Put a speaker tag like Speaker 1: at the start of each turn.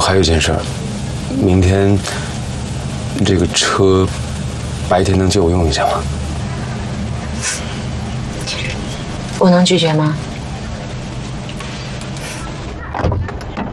Speaker 1: 还有一件事儿，明天这个车白天能借我用一下吗？
Speaker 2: 我能拒绝吗？